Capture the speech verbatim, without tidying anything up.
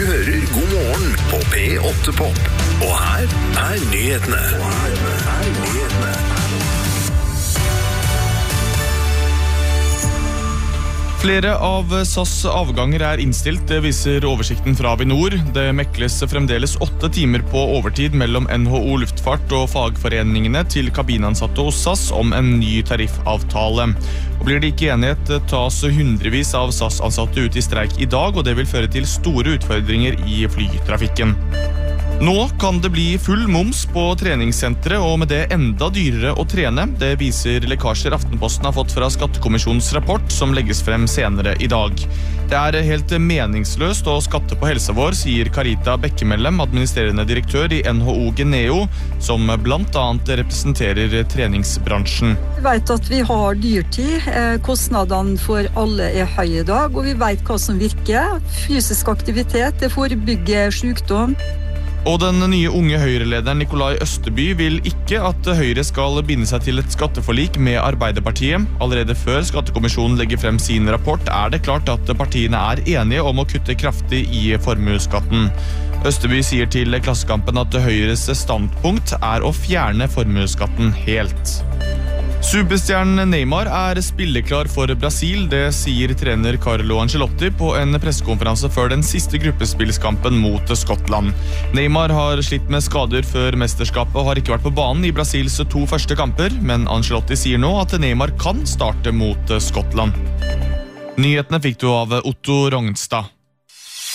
hører God morgen på P åtte Pop. Og her er nyhetene. Og her er nyhetene. Flere av SAS avganger er innstilt, det viser oversikten fra Avinor. Det mekles fremdeles åtte timer på overtid mellom N H O Luftfart og fagforeningene til kabinansatte hos SAS om en ny tariffavtale. Og blir det ikke enighet, tas hundrevis av SAS-ansatte ut i streik i dag, og det vil føre til store utfordringer i flytrafikken. Nå kan det bli full moms på treningssentre, og med det enda dyrere å trene. Det viser lekkasjer Aftenposten har fått fra Skattekommisjonens rapport, som legges frem senere i dag. Det er helt meningsløst å skatte på helsa vår, sier Carita Bekkemellem, administrerende direktør i N H O Geneo, som blant annet representerer treningsbransjen. Vi vet at vi har dyrtid, kostnadene for alle er høye i dag, og vi vet hva som virker. Fysisk aktivitet, det forebygger sykdom. Og den nye unge Høyre-lederen Nikolai Østeby vil ikke at Høyre skal binde seg til et skatteforlik med Arbeiderpartiet. Allerede før Skattekommisjonen legger frem sin rapport er det klart at partiene er enige om å kutte kraftig i formueskatten. Østeby sier til Klassekampen at Høyres standpunkt er å fjerne formueskatten helt. Superstjernen Neymar er spilleklar for Brasil, det sier trener Carlo Ancelotti på en pressekonferanse før den siste gruppespillskampen mot Skottland. Neymar har slitt med skader før mesterskapet og har ikke vært på banen i Brasils to første kamper, men Ancelotti sier nå at Neymar kan starte mot Skottland. Nyhetene fikk du av Otto Rognstad.